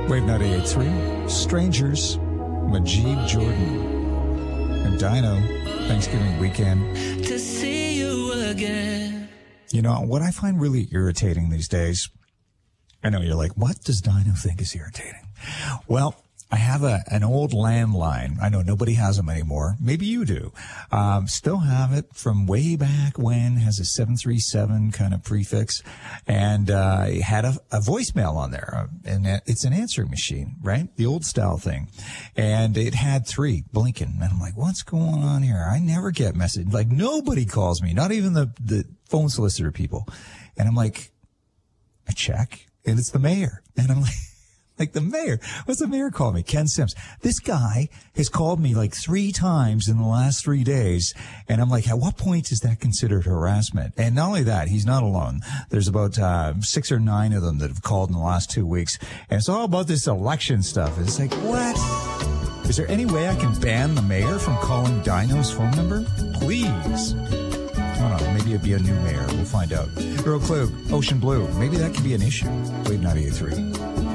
Wave 98.3, Strangers, Majid Jordan, and Dino, Thanksgiving weekend. To see you again. You know, what I find really irritating these days, I know you're like, what does Dino think is irritating? Well, I have an old landline. I know nobody has them anymore. Maybe you do. Still have it from way back when. Has a 737 kind of prefix, and it had a voicemail on there. And it's an answering machine, right? The old style thing. And it had 3 blinking. And I'm like, what's going on here? I never get message. Like, nobody calls me, not even the phone solicitor people. And I'm like, I check, and it's the mayor. And I'm like the mayor. What's the mayor call me? Ken Sims. This guy has called me like 3 times in the last 3 days. And I'm like, at what point is that considered harassment? And not only that, he's not alone. There's about 6 or 9 of them that have called in the last 2 weeks. And it's all about this election stuff. It's like, what? Is there any way I can ban the mayor from calling Dino's phone number? Please. I don't know. Maybe it'd be a new mayor. We'll find out. Earl Klug, Ocean Blue. Maybe that could be an issue. Wave 98.3.